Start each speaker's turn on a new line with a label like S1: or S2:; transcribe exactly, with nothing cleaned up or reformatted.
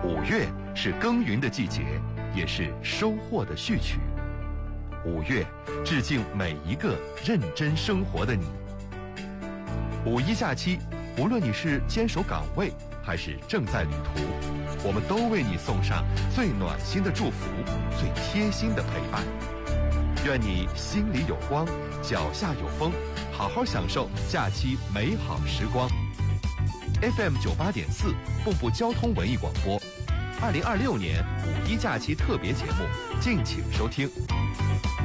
S1: 五月是耕耘的季节，也是收获的序曲。五月，致敬每一个认真生活的你。五一假期，无论你是坚守岗位，还是正在旅途，我们都为你送上最暖心的祝福，最贴心的陪伴。愿你心里有光，脚下有风，好好享受假期美好时光。F M 九八点四，蚌埠交通文艺广播，二零二六年五一假期特别节目，敬请收听。